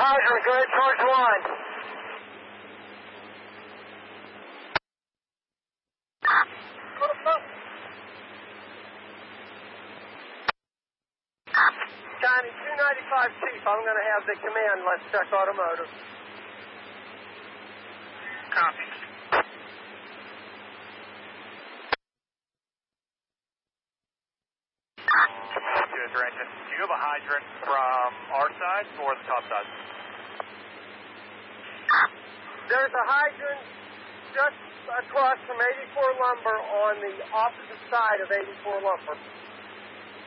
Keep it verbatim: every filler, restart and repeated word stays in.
hydrant, go ahead, charge one. County two ninety-five Chief, I'm going to have the command, let's check automotive. Copy. Good, Rankin. Do you have a hydrant from our side or the top side? There's a hydrant just across from eighty-four Lumber on the opposite side of eighty-four Lumber.